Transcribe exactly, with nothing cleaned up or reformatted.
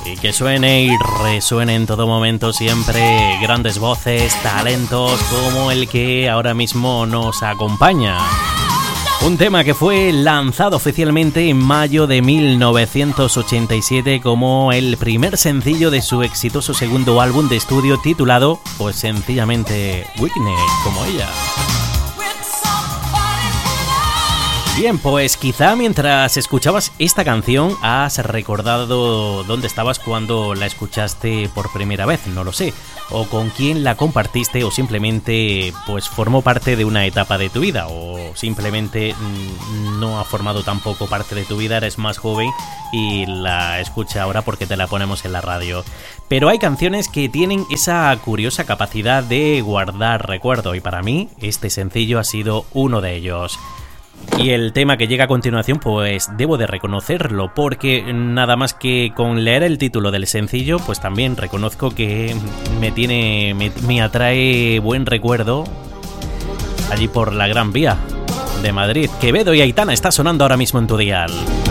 Y que suene y resuene en todo momento siempre grandes voces, talentos como el que ahora mismo nos acompaña. Un tema que fue lanzado oficialmente en mayo de mil novecientos ochenta y siete como el primer sencillo de su exitoso segundo álbum de estudio titulado, pues sencillamente, Whitney, como ella. Bien, pues quizá mientras escuchabas esta canción has recordado dónde estabas cuando la escuchaste por primera vez, no lo sé, o con quién la compartiste, o simplemente pues formó parte de una etapa de tu vida, o simplemente no ha formado tampoco parte de tu vida, eres más joven y la escucha ahora porque te la ponemos en la radio. Pero hay canciones que tienen esa curiosa capacidad de guardar recuerdo, y para mí este sencillo ha sido uno de ellos. Y el tema que llega a continuación, pues debo de reconocerlo, porque nada más que con leer el título del sencillo, pues también reconozco que me tiene, me, me atrae buen recuerdo allí por la Gran Vía de Madrid. Quevedo y Aitana está sonando ahora mismo en tu dial.